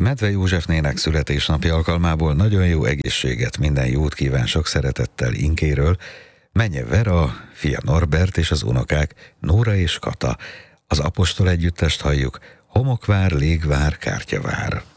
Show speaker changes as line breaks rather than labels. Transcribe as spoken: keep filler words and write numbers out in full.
Medve Józsefnének születésnapja alkalmából nagyon jó egészséget, minden jót kíván sok szeretettel Inkéről menye Vera, fia Norbert és az unokák Nóra és Kata. Az Apostol együttest halljuk, Homokvár, Légvár, Kártyavár.